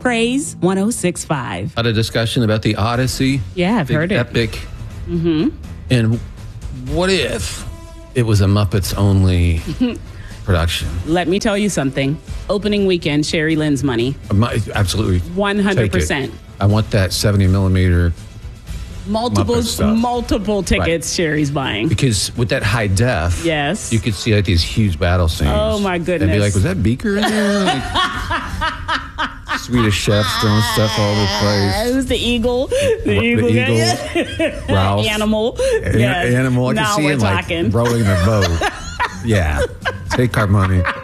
Praise 106.5. Had a discussion about the Odyssey. Yeah, I've heard it. Epic. Mm-hmm. And what if it was a Muppets only production? Let me tell you something. Opening weekend, Sherry Lynn's money. Absolutely. 100%. Take it. I want that 70 millimeter. Multiple tickets Sherry's buying. Because with that high def, yes, you could see like these huge battle scenes. Oh my goodness. And be like, was that Beaker in there? Like, Swedish chefs throwing stuff all over the place. It was the eagle. The eagle. Ralph. Animal. Yes. Animal. I can see him like rowing the boat. Yeah. Take our money.